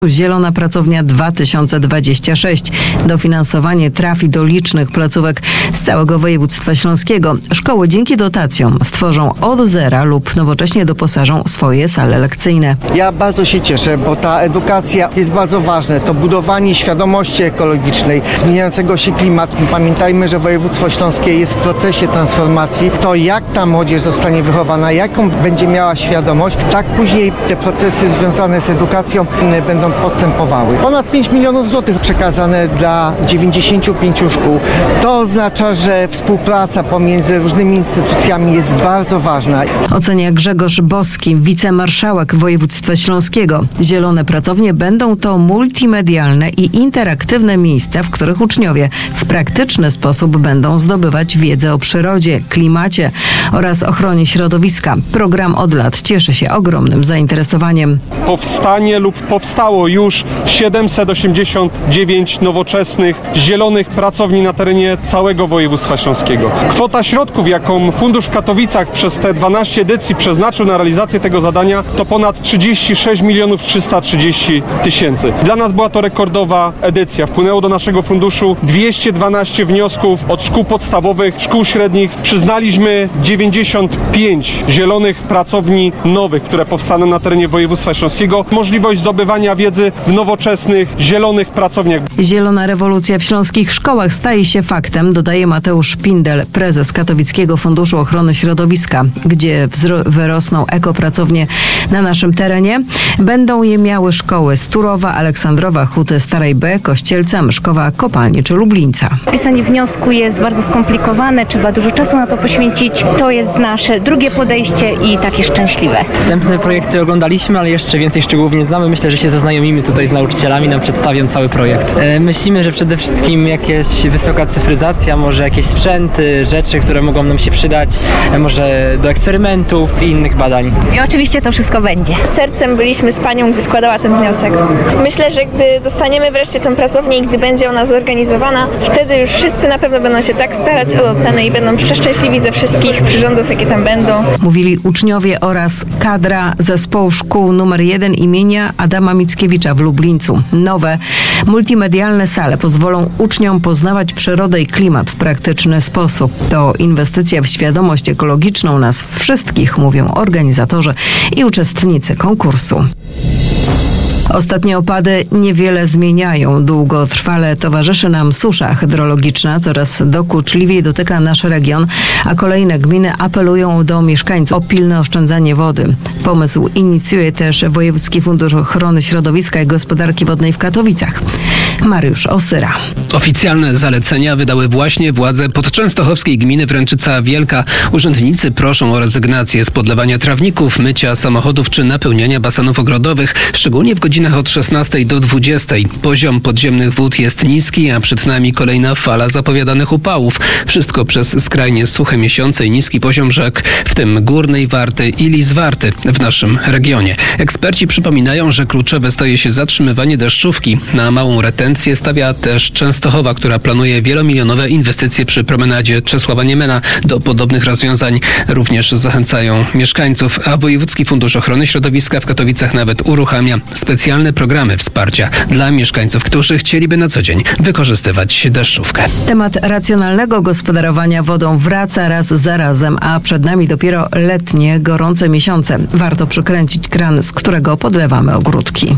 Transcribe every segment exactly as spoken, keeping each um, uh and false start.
Zielona Pracownia dwa tysiące dwadzieścia sześć. Dofinansowanie trafi do licznych placówek z całego województwa śląskiego. Szkoły dzięki dotacjom stworzą od zera lub nowocześnie doposażą swoje sale lekcyjne. Ja bardzo się cieszę, bo ta edukacja jest bardzo ważna. To budowanie świadomości ekologicznej, zmieniającego się klimatu. Pamiętajmy, że województwo śląskie jest w procesie transformacji. To jak ta młodzież zostanie wychowana, jaką będzie miała świadomość, tak później te procesy związane z edukacją będą postępowały. Ponad pięć milionów złotych przekazane dla dziewięćdziesięciu pięciu szkół. To oznacza, że współpraca pomiędzy różnymi instytucjami jest bardzo ważna. Ocenia Grzegorz Boski, wicemarszałek województwa śląskiego. Zielone pracownie będą to multimedialne i interaktywne miejsca, w których uczniowie w praktyczny sposób będą zdobywać wiedzę o przyrodzie, klimacie oraz ochronie środowiska. Program od lat cieszy się ogromnym zainteresowaniem. Powstanie lub powstało już siedemset osiemdziesiąt dziewięć nowoczesnych, zielonych pracowni na terenie całego województwa śląskiego. Kwota środków, jaką Fundusz w Katowicach przez te dwanaście edycji przeznaczył na realizację tego zadania, to ponad trzydzieści sześć milionów trzysta trzydzieści tysięcy. Dla nas była to rekordowa edycja. Wpłynęło do naszego funduszu dwieście dwanaście wniosków od szkół podstawowych, szkół średnich. Przyznaliśmy dziewięćdziesiąt pięć zielonych pracowni nowych, które powstaną na terenie województwa śląskiego. Możliwość zdobywania wiedzy w nowoczesnych, zielonych pracowniach. Zielona rewolucja w śląskich szkołach staje się faktem, dodaje Mateusz Pindel, prezes Katowickiego Funduszu Ochrony Środowiska, gdzie wzro- wyrosną ekopracownie na naszym terenie. Będą je miały szkoły Sturowa, Aleksandrowa, Huty Starej B, Kościelca, Myszkowa, Kopalnie czy Lublińca. Pisanie wniosku jest bardzo skomplikowane, trzeba dużo czasu na to poświęcić. To jest nasze drugie podejście i takie szczęśliwe. Wstępne projekty oglądaliśmy, ale jeszcze więcej szczegółów nie znamy. Myślę, że się zaznajomimy tutaj z nauczycielami, nam przedstawią cały projekt. E, myślimy, że przede wszystkim jakieś wysoka cyfryzacja, może jakieś sprzęty, rzeczy, które mogą nam się przydać, e, może do eksperymentów i innych badań. I oczywiście to wszystko będzie. Sercem byliśmy z panią, gdy składała ten wniosek. Myślę, że gdy dostaniemy wreszcie tę pracownię i gdy będzie ona zorganizowana, wtedy już wszyscy na pewno będą się tak starać o ocenę i będą przeszczęśliwi ze wszystkich przyrządów, jakie tam będą. Mówili uczniowie oraz kadra zespołu szkół numer jeden imienia Adama Mickiewicza w Lublińcu. Nowe, multimedialne sale pozwolą uczniom poznawać przyrodę i klimat w praktyczny sposób. To inwestycja w świadomość ekologiczną nas wszystkich, mówią organizatorzy i uczestnicy konkursu. Ostatnie opady niewiele zmieniają. Długotrwale towarzyszy nam susza hydrologiczna, coraz dokuczliwiej dotyka nasz region, a kolejne gminy apelują do mieszkańców o pilne oszczędzanie wody. Pomysł inicjuje też Wojewódzki Fundusz Ochrony Środowiska i Gospodarki Wodnej w Katowicach. Mariusz Osyra. Oficjalne zalecenia wydały właśnie władze podczęstochowskiej gminy Wręczyca Wielka. Urzędnicy proszą o rezygnację z podlewania trawników, mycia samochodów czy napełniania basenów ogrodowych, szczególnie w godzinach od szesnastej do dwudziestej. Poziom podziemnych wód jest niski, a przed nami kolejna fala zapowiadanych upałów. Wszystko przez skrajnie suche miesiące i niski poziom rzek, w tym Górnej Warty i Lizwarty w naszym regionie. Eksperci przypominają, że kluczowe staje się zatrzymywanie deszczówki. Na małą retencję stawia też Częstochowa, która planuje wielomilionowe inwestycje przy promenadzie Czesława Niemena. Do podobnych rozwiązań również zachęcają mieszkańców, a Wojewódzki Fundusz Ochrony Środowiska w Katowicach nawet uruchamia specjalne programy wsparcia dla mieszkańców, którzy chcieliby na co dzień wykorzystywać deszczówkę. Temat racjonalnego gospodarowania wodą wraca raz za razem, a przed nami dopiero letnie, gorące miesiące. Warto przykręcić kran, z którego podlewamy ogródki.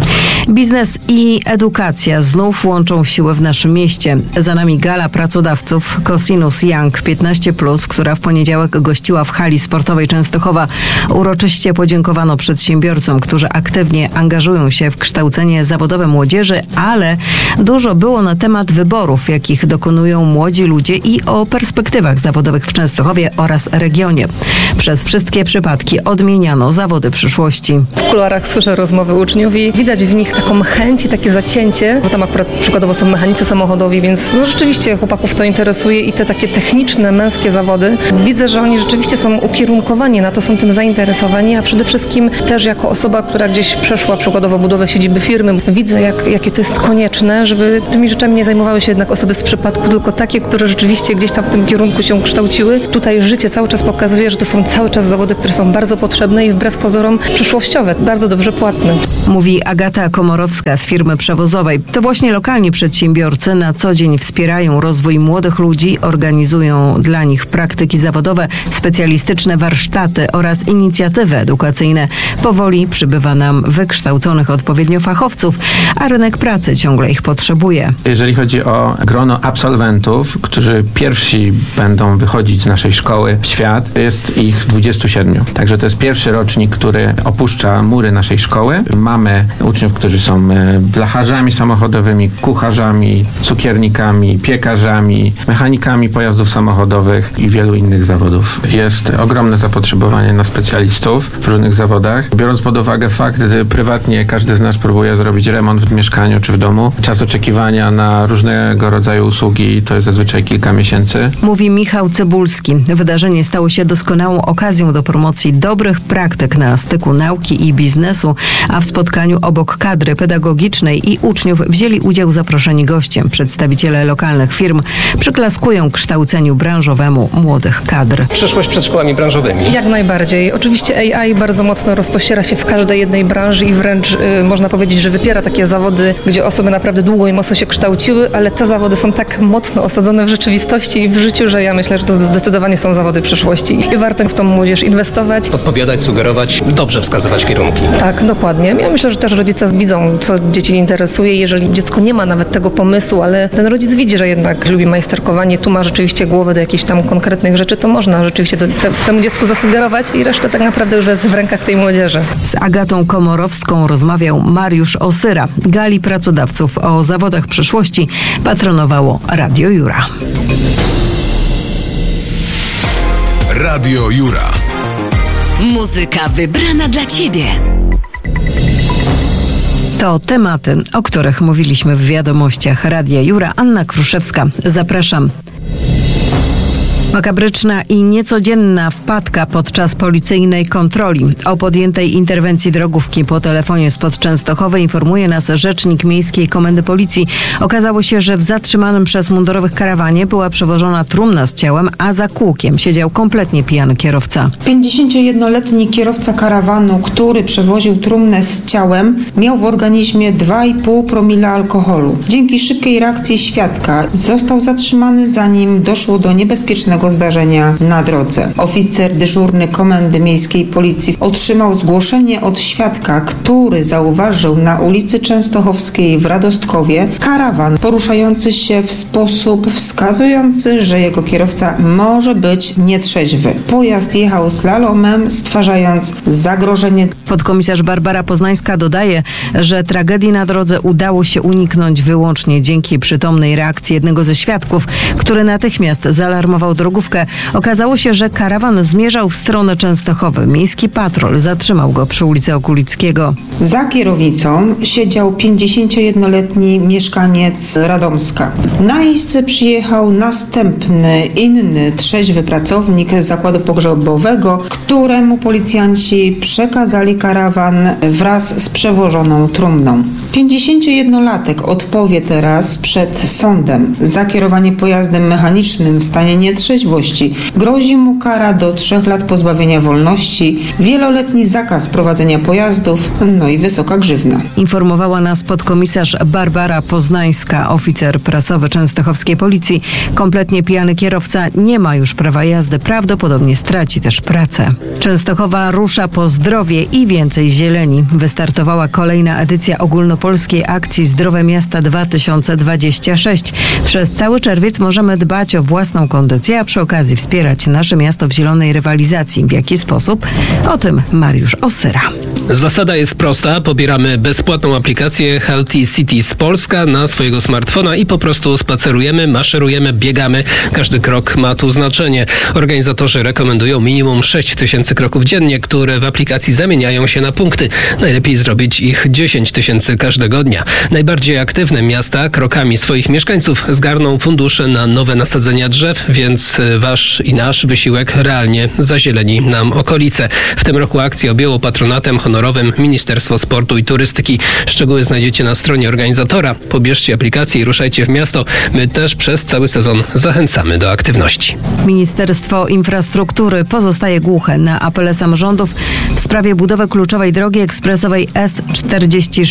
Biznes i edukacja znów łączą siły w naszym mieście. Za nami gala pracodawców Cosinus Young piętnaście plus, która w poniedziałek gościła w hali sportowej Częstochowa. Uroczyście podziękowano przedsiębiorcom, którzy aktywnie angażują się w kształcenie zawodowe młodzieży, ale dużo było na temat wyborów, jakich dokonują młodzi ludzie i o perspektywach zawodowych w Częstochowie oraz regionie. Przez wszystkie przypadki odmieniano zawody przyszłości. W kuluarach słyszę rozmowy uczniów i widać w nich taką chęć i takie zacięcie, bo tam akurat przykładowo są mechanicy samochodowi, więc no rzeczywiście chłopaków to interesuje i te takie techniczne, męskie zawody. Widzę, że oni rzeczywiście są ukierunkowani na to, są tym zainteresowani, a przede wszystkim też jako osoba, która gdzieś przeszła przykładowo budowę siedziby firmy, widzę jak, jakie to jest konieczne, żeby tymi rzeczami nie zajmowały się jednak osoby z przypadku, tylko takie, które rzeczywiście gdzieś tam w tym kierunku się kształciły. Tutaj życie cały czas pokazuje, że to są cały czas zawody, które są bardzo potrzebne i wbrew pozorom przyszłościowe, bardzo dobrze płatne. Mówi Agata Komorowska z firmy przewozowej. To właśnie lokalni przedsiębiorcy na co dzień wspierają rozwój młodych ludzi, organizują dla nich praktyki zawodowe, specjalistyczne warsztaty oraz inicjatywy edukacyjne. Powoli przybywa nam wykształconych odpowiednio fachowców, a rynek pracy ciągle ich potrzebuje. Jeżeli chodzi o grono absolwentów, którzy pierwsi będą wychodzić z naszej szkoły w świat, jest ich dwudziestu siedmiu. Także to jest pierwszy rocznik, który opuszcza mury naszej szkoły. Mamy uczniów, którzy są blacharzami samochodowymi, kucharzami, cukiernikami, piekarzami, mechanikami pojazdów samochodowych i wielu innych zawodów. Jest ogromne zapotrzebowanie na specjalistów w różnych zawodach. Biorąc pod uwagę fakt, że prywatnie każdy z nas próbuje zrobić remont w mieszkaniu czy w domu, czas oczekiwania na różnego rodzaju usługi to jest zazwyczaj kilka miesięcy. Mówi Michał Cybulski. Wydarzenie stało się doskonałą okazją do promocji dobrych praktyk na styku nauki i biznesu, a w spotkaniu obok kadry pedagogicznej i uczniów wzięli udział zaproszeni goście. Przedstawiciele lokalnych firm przyklaskują kształceniu branżowemu młodych kadr. Przyszłość przed szkołami branżowymi. Jak najbardziej. Oczywiście A I bardzo mocno rozpościera się w każdej jednej branży i wręcz y, można powiedzieć, że wypiera takie zawody, gdzie osoby naprawdę długo i mocno się kształciły, ale te zawody są tak mocno osadzone w rzeczywistości i w życiu, że ja myślę, że to zdecydowanie są zawody przyszłości i warto w tą młodzież inwestować. Podpowiadać, sugerować, dobrze wskazywać kierunki. Tak, dokładnie. Ja myślę, że też rodzice widzą, co dzieci interesuje. Jeżeli dziecko nie ma nawet tego pomysłu, ale ten rodzic widzi, że jednak lubi majsterkowanie, tu ma rzeczywiście głowę do jakichś tam konkretnych rzeczy, to można rzeczywiście do, te, temu dziecku zasugerować i reszta tak naprawdę już jest w rękach tej młodzieży. Z Agatą Komorowską rozmawiał Mariusz Osyra. Gali pracodawców o zawodach przyszłości patronowało Radio Jura. Radio Jura. Muzyka wybrana dla Ciebie. To tematy, o których mówiliśmy w wiadomościach Radia Jura. Anna Kruszewska. Zapraszam. Makabryczna i niecodzienna wpadka podczas policyjnej kontroli. O podjętej interwencji drogówki po telefonie spod Częstochowy informuje nas rzecznik Miejskiej Komendy Policji. Okazało się, że w zatrzymanym przez mundurowych karawanie była przewożona trumna z ciałem, a za kółkiem siedział kompletnie pijany kierowca. pięćdziesięciojednoletni kierowca karawanu, który przewoził trumnę z ciałem, miał w organizmie dwa i pół promila alkoholu. Dzięki szybkiej reakcji świadka został zatrzymany, zanim doszło do niebezpiecznego zdarzenia na drodze. Oficer dyżurny Komendy Miejskiej Policji otrzymał zgłoszenie od świadka, który zauważył na ulicy Częstochowskiej w Radostkowie karawan poruszający się w sposób wskazujący, że jego kierowca może być nietrzeźwy. Pojazd jechał slalomem, stwarzając zagrożenie. Podkomisarz Barbara Poznańska dodaje, że tragedii na drodze udało się uniknąć wyłącznie dzięki przytomnej reakcji jednego ze świadków, który natychmiast zaalarmował drogówkę. Okazało się, że karawan zmierzał w stronę Częstochowy. Miejski patrol zatrzymał go przy ulicy Okulickiego. Za kierownicą siedział pięćdziesięciojednoletni mieszkaniec Radomska. Na miejsce przyjechał następny, inny trzeźwy pracownik zakładu pogrzebowego, któremu policjanci przekazali karawan wraz z przewożoną trumną. pięćdziesięciojednolatek odpowie teraz przed sądem za kierowanie pojazdem mechanicznym w stanie nietrzeźwości. Grozi mu kara do trzech lat pozbawienia wolności, wieloletni zakaz prowadzenia pojazdów, no i wysoka grzywna. Informowała nas podkomisarz Barbara Poznańska, oficer prasowy Częstochowskiej Policji. Kompletnie pijany kierowca nie ma już prawa jazdy, prawdopodobnie straci też pracę. Częstochowa rusza po zdrowie i więcej zieleni. Wystartowała kolejna edycja ogólnopolskiej akcji Zdrowe Miasta dwa tysiące dwadzieścia sześć. Przez cały czerwiec możemy dbać o własną kondycję, a przy okazji wspierać nasze miasto w zielonej rywalizacji. W jaki sposób? O tym Mariusz Osyra. Zasada jest prosta. Pobieramy bezpłatną aplikację Healthy Cities Polska na swojego smartfona i po prostu spacerujemy, maszerujemy, biegamy. Każdy krok ma tu znaczenie. Organizatorzy rekomendują minimum sześć tysięcy kroków dziennie, które w aplikacji zamieniają się na punkty. Najlepiej zrobić ich dziesięć tysięcy każdego dnia. Najbardziej aktywne miasta krokami swoich mieszkańców zgarną fundusze na nowe nasadzenia drzew, więc wasz i nasz wysiłek realnie zazieleni nam okolice. W tym roku akcję objęło patronatem honorowym Ministerstwo Sportu i Turystyki. Szczegóły znajdziecie na stronie organizatora. Pobierzcie aplikację i ruszajcie w miasto. My też przez cały sezon zachęcamy do aktywności. Ministerstwo Infrastruktury pozostaje głuche na apele samorządów w sprawie budowy kluczowej drogi ekspresowej S czterdzieści sześć.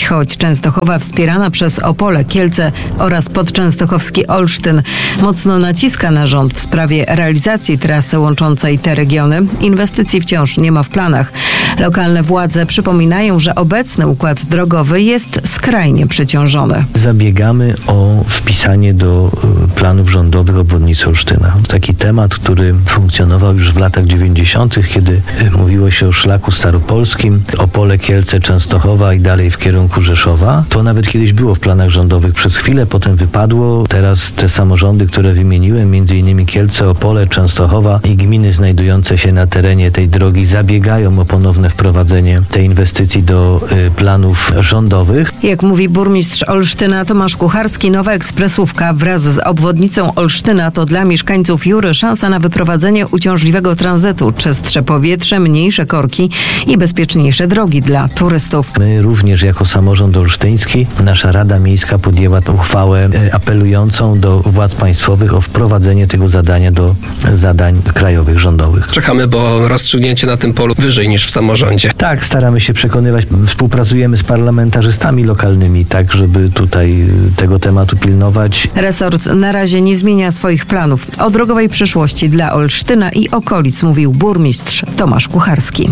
Choć Częstochowa wspierana przez Opole, Kielce oraz podczęstochowski Olsztyn mocno naciska na rząd w sprawie realizacji trasy łączącej te regiony, inwestycji wciąż nie ma w planach. Lokalne władze przypominają, że obecny układ drogowy jest skrajnie przeciążony. Zabiegamy o wpisanie do planów rządowych obwodnicy Olsztyna. Taki temat, który funkcjonował już w latach dziewięćdziesiątych, kiedy mówiło się o szlaku staropolskim, Opole, Kielce, Częstochowa i dalej w kierunku Rzeszowa. To nawet kiedyś było w planach rządowych przez chwilę, potem wypadło. Teraz te samorządy, które wymieniłem, między innymi Kielce, Opole, Częstochowa i gminy znajdujące się na terenie tej drogi zabiegają o ponowne wprowadzenie tej inwestycji do y, planów rządowych. Jak mówi burmistrz Olsztyna Tomasz Kucharski, nowa ekspresówka wraz z obwodnicą Olsztyna to dla mieszkańców Jury szansa na wyprowadzenie uciążliwego tranzytu, czystsze powietrze, mniejsze korki i bezpieczniejsze drogi dla turystów. My również jako samorząd olsztyński, nasza Rada Miejska podjęła uchwałę y, apelującą do władz państwowych o wprowadzenie tego zadania do zadań krajowych, rządowych. Czekamy, bo rozstrzygnięcie na tym polu wyżej niż w samorządzie. Tak, staramy się przekonywać, współpracujemy z parlamentarzystami lokalnymi, tak żeby tutaj tego tematu pilnować. Resort na razie nie zmienia swoich planów. O drogowej przyszłości dla Olsztyna i okolic mówił burmistrz Tomasz Kucharski.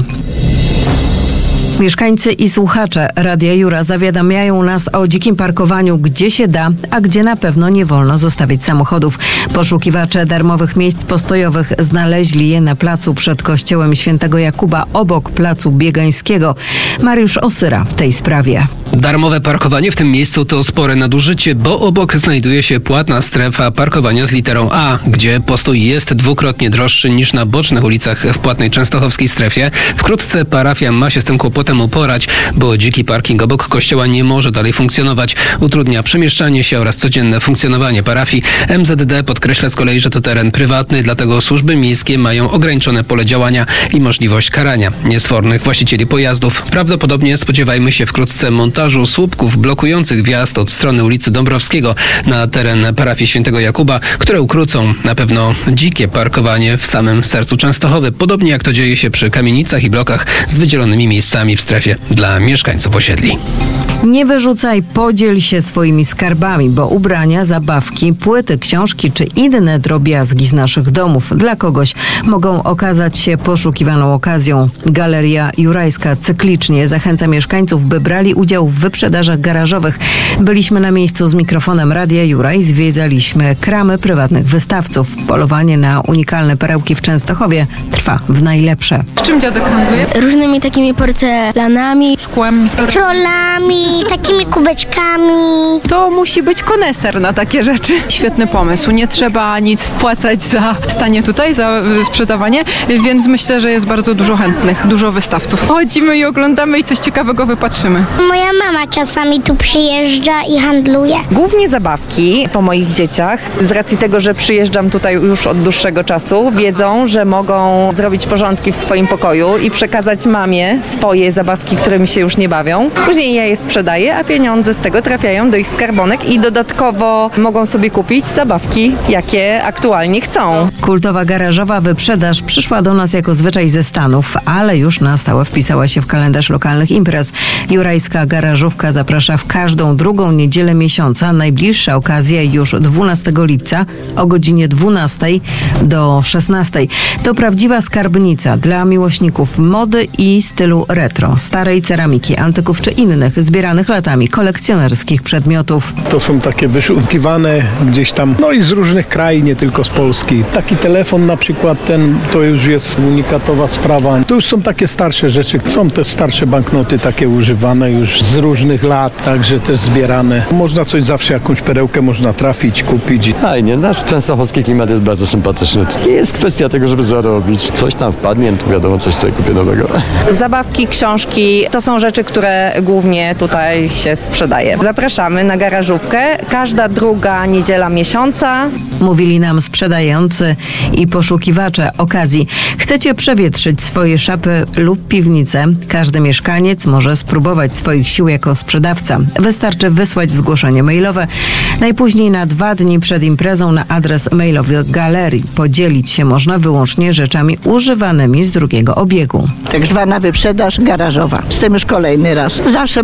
Mieszkańcy i słuchacze Radia Jura zawiadamiają nas o dzikim parkowaniu, gdzie się da, a gdzie na pewno nie wolno zostawić samochodów. Poszukiwacze darmowych miejsc postojowych znaleźli je na placu przed kościołem Świętego Jakuba obok placu Biegańskiego. Mariusz Osyra w tej sprawie. Darmowe parkowanie w tym miejscu to spore nadużycie, bo obok znajduje się płatna strefa parkowania z literą A, gdzie postój jest dwukrotnie droższy niż na bocznych ulicach w płatnej częstochowskiej strefie. Wkrótce parafia ma się z tym kłopotem uporać, bo dziki parking obok kościoła nie może dalej funkcjonować. Utrudnia przemieszczanie się oraz codzienne funkcjonowanie parafii. M Z D podkreśla z kolei, że to teren prywatny, dlatego służby miejskie mają ograniczone pole działania i możliwość karania niesfornych właścicieli pojazdów. Prawdopodobnie spodziewajmy się wkrótce montażu słupków blokujących wjazd od strony ulicy Dąbrowskiego na teren parafii Świętego Jakuba, które ukrócą na pewno dzikie parkowanie w samym sercu Częstochowy, podobnie jak to dzieje się przy kamienicach i blokach z wydzielonymi miejscami w strefie dla mieszkańców osiedli. Nie wyrzucaj, podziel się swoimi skarbami, bo ubrania, zabawki, płyty, książki czy inne drobiazgi z naszych domów dla kogoś mogą okazać się poszukiwaną okazją. Galeria Jurajska cyklicznie zachęca mieszkańców, by brali udział w wyprzedażach garażowych. Byliśmy na miejscu z mikrofonem Radia Jura i zwiedzaliśmy kramy prywatnych wystawców. Polowanie na unikalne perełki w Częstochowie trwa w najlepsze. Czym dziadek handluje? Różnymi takimi porcelanami, szkłem, trollami, takimi kubeczkami. To musi być koneser na takie rzeczy. Świetny pomysł. Nie trzeba nic wpłacać za stanie tutaj, za sprzedawanie, więc myślę, że jest bardzo dużo chętnych, dużo wystawców. Chodzimy i oglądamy i coś ciekawego wypatrzymy. Moja mama czasami tu przyjeżdża i handluje. Głównie zabawki po moich dzieciach. Z racji tego, że przyjeżdżam tutaj już od dłuższego czasu, wiedzą, że mogą zrobić porządki w swoim pokoju i przekazać mamie swoje zabawki, którymi się już nie bawią. Później ja je sprzedaję, a pieniądze z tego trafiają do ich skarbonek i dodatkowo mogą sobie kupić zabawki, jakie aktualnie chcą. Kultowa garażowa wyprzedaż przyszła do nas jako zwyczaj ze Stanów, ale już na stałe wpisała się w kalendarz lokalnych imprez. Jurajska garażówka zaprasza w każdą drugą niedzielę miesiąca. Najbliższa okazja już dwunastego lipca o godzinie dwunastej do szesnastej. To prawdziwa skarbnica dla miłośników mody i stylu retro, starej ceramiki, antyków czy innych zbieranych latami kolekcjonerskich przedmiotów. To są takie wyszukiwane gdzieś tam, no i z różnych krajów, nie tylko z Polski. Taki telefon na przykład, ten to już jest unikatowa sprawa. To już są takie starsze rzeczy, są też starsze banknoty takie używane już z różnych lat, także też zbierane. Można coś zawsze, jakąś perełkę można trafić, kupić. Fajnie, nasz częstochowski klimat jest bardzo sympatyczny. Nie jest kwestia tego, żeby zarobić. Coś tam wpadnie, to wiadomo, coś sobie kupię nowego. Zabawki, książki, to są rzeczy, które głównie tutaj się sprzedaje. Zapraszamy na garażówkę. Każda druga niedziela miesiąca. Mówili nam sprzedający i poszukiwacze okazji. Chcecie przewietrzyć swoje szafy lub piwnice? Każdy mieszkaniec może spróbować swoich sił jako sprzedawca. Wystarczy wysłać zgłoszenie mailowe najpóźniej na dwa dni przed imprezą na adres mailowy galerii. Podzielić się można wyłącznie rzeczami używanymi z drugiego obiegu. Tak zwana wyprzedaż garażowa. Jestem już kolejny raz. Zawsze bardzo lubię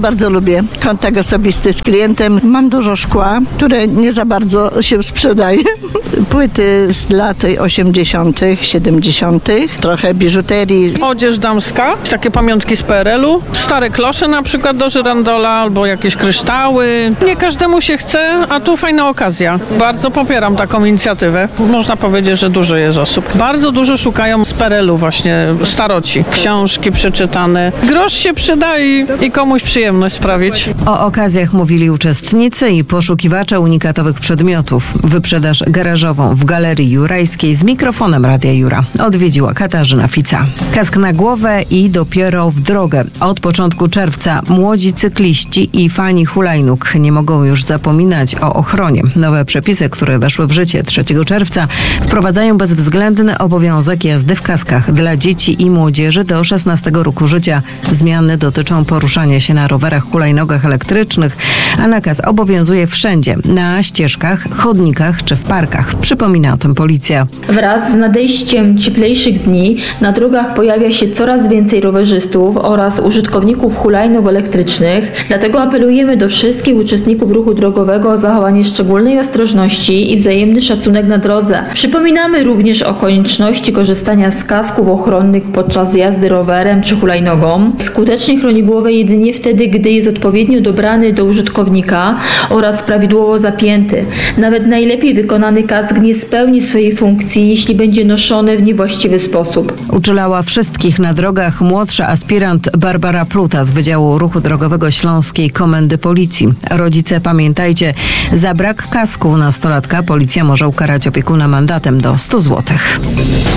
robię kontakt osobisty z klientem. Mam dużo szkła, które nie za bardzo się sprzedaje. Płyty z lat osiemdziesiątych, siedemdziesiątych, trochę biżuterii. Odzież damska, takie pamiątki z P R L u, stare klosze na przykład do żyrandola albo jakieś kryształy. Nie każdemu się chce, a tu fajna okazja. Bardzo popieram taką inicjatywę. Można powiedzieć, że dużo jest osób. Bardzo dużo szukają z P R L u właśnie staroci. Książki przeczytane. Grosz się przyda i, i komuś przyjemność sprawić. O okazjach mówili uczestnicy i poszukiwacze unikatowych przedmiotów. Wyprzedaż garażową w Galerii Jurajskiej z mikrofonem Radia Jura odwiedziła Katarzyna Fica. Kask na głowę i dopiero w drogę. Od początku czerwca młodzi cykliści i fani hulajnóg nie mogą już zapominać o ochronie. Nowe przepisy, które weszły w życie trzeciego czerwca, wprowadzają bezwzględny obowiązek jazdy w kaskach dla dzieci i młodzieży do szesnastego roku życia. Zmiany dotyczą poruszania się na rowerach, hulajnogach elektrycznych, a nakaz obowiązuje wszędzie, na ścieżkach, chodnikach czy w parkach. Przypomina o tym policja. Wraz z nadejściem cieplejszych dni na drogach pojawia się coraz więcej rowerzystów oraz użytkowników hulajnóg elektrycznych. Dlatego apelujemy do wszystkich uczestników ruchu drogowego o zachowanie szczególnej ostrożności i wzajemny szacunek na drodze. Przypominamy również o konieczności korzystania z kasków ochronnych podczas jazdy rowerem czy hulajnogą. Skutecznie chroni głowę jedynie wtedy, gdy jest odpowiednio dobrany do użytkownika oraz prawidłowo zapięty. Nawet najlepiej wykonany kask nie spełni swojej funkcji, jeśli będzie noszony w niewłaściwy sposób. Uczulała wszystkich na drogach młodsza aspirant Barbara Pluta z Wydziału Ruchu Drogowego Śląskiej Komendy Policji. Rodzice, pamiętajcie, za brak kasku nastolatka policja może ukarać opiekuna mandatem do stu złotych.